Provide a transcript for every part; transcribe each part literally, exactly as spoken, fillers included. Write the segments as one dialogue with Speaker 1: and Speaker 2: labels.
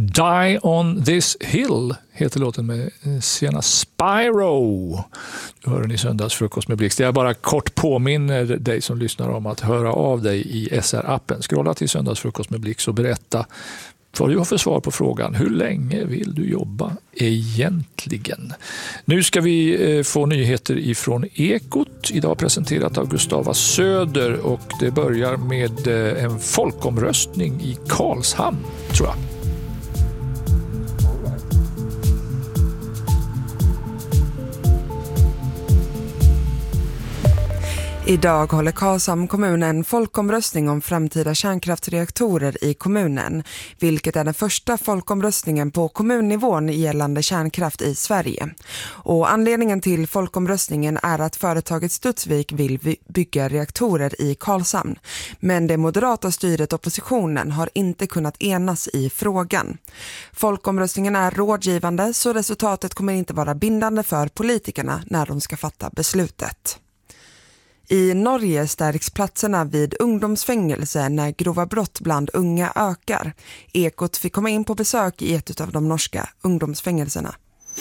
Speaker 1: Die on this hill heter låten med Sienna Spyro. Du hör den i söndagsfrukost med Blixt. Jag bara kort påminner dig som lyssnar om att höra av dig i S R-appen. Scrolla till söndagsfrukost med Blixt och berätta vad du har för svar på frågan. Hur länge vill du jobba egentligen? Nu ska vi få nyheter ifrån Ekot. Idag presenterat av Gustava Söder och det börjar med en folkomröstning i Karlshamn, tror jag.
Speaker 2: Idag håller Karlshamn kommun en folkomröstning om framtida kärnkraftsreaktorer i kommunen, vilket är den första folkomröstningen på kommunnivån gällande kärnkraft i Sverige. Och anledningen till folkomröstningen är att företaget Studsvik vill bygga reaktorer i Karlshamn. Men det moderata styret oppositionen har inte kunnat enas i frågan. Folkomröstningen är rådgivande så resultatet kommer inte vara bindande för politikerna när de ska fatta beslutet. I Norge stärks platserna vid ungdomsfängelse när grova brott bland unga ökar. Ekot fick komma in på besök i ett av de norska ungdomsfängelserna.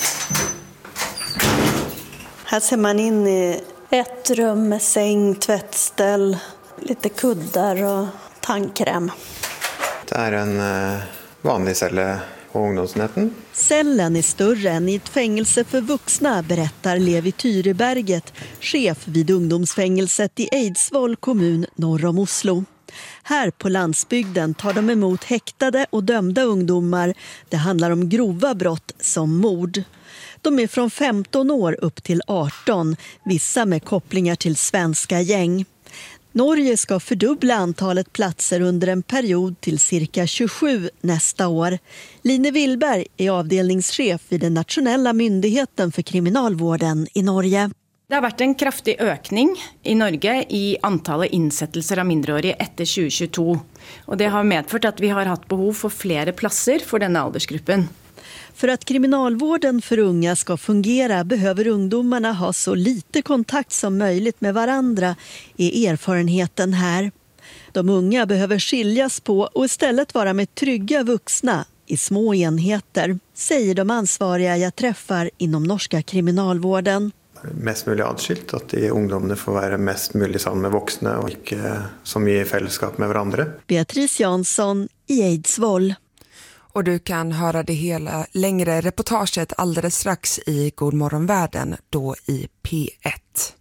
Speaker 3: Här ser man in i ett rum med säng, tvättställ, lite kuddar och tandkräm.
Speaker 4: Det är en vanlig cell på ungdomsenheten.
Speaker 3: Cellen är större än i ett fängelse för vuxna, berättar Levi Tyreberget, chef vid ungdomsfängelset i Eidsvoll kommun norr om Oslo. Här på landsbygden tar de emot häktade och dömda ungdomar. Det handlar om grova brott som mord. De är från femton år upp till arton, vissa med kopplingar till svenska gäng. Norge ska fördubbla antalet platser under en period till cirka tjugosju nästa år. Line Willberg är avdelningschef vid den nationella myndigheten för kriminalvården i Norge.
Speaker 5: Det har varit en kraftig ökning i Norge i antalet insättelser av mindreåriga efter tjugo tjugotvå. Och det har medfört att vi har haft behov för flera platser för denna åldersgruppen.
Speaker 3: För att kriminalvården för unga ska fungera behöver ungdomarna ha så lite kontakt som möjligt med varandra, är erfarenheten här. De unga behöver skiljas på och istället vara med trygga vuxna i små enheter, säger de ansvariga jag träffar inom norska kriminalvården.
Speaker 4: Mest möjligt adskilt, att de ungdomarna får vara mest möjligt sammen med vuxna och inte så mycket i fällskap med varandra.
Speaker 3: Beatrice Jansson i Eidsvoll.
Speaker 2: Och du kan höra det hela längre reportaget alldeles strax i Godmorgonvärlden, då i P ett.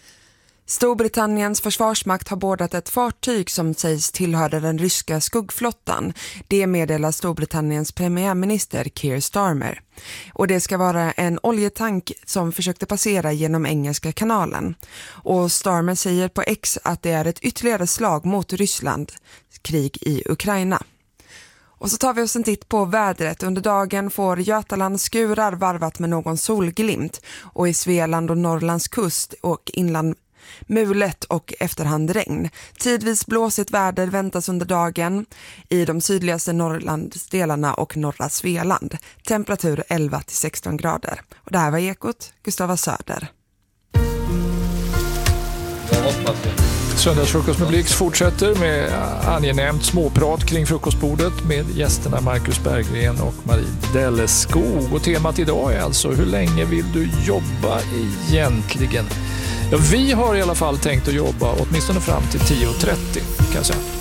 Speaker 2: Storbritanniens försvarsmakt har bordat ett fartyg som sägs tillhöra den ryska skuggflottan. Det meddelar Storbritanniens premiärminister Keir Starmer. Och det ska vara en oljetank som försökte passera genom Engelska kanalen. Och Starmer säger på X att det är ett ytterligare slag mot Ryssland, krig i Ukraina. Och så tar vi oss en titt på vädret. Under dagen får Götaland skurar varvat med någon solglimt. Och i Svealand och Norrlands kust och inland mulet och efterhand regn. Tidvis blåsigt väder väntas under dagen i de sydligaste Norrlandsdelarna och norra Svealand. Temperatur elva till sexton grader. Och det här var Ekot, Gustava Söder.
Speaker 1: Jag hoppas det. Söndagsfrukost med Blixt fortsätter med angenämt småprat kring frukostbordet med gästerna Marcus Berggren och Marie Delleskog. Och temat idag är alltså: hur länge vill du jobba egentligen? Ja, vi har i alla fall tänkt att jobba åtminstone fram till tio trettio kan jag säga.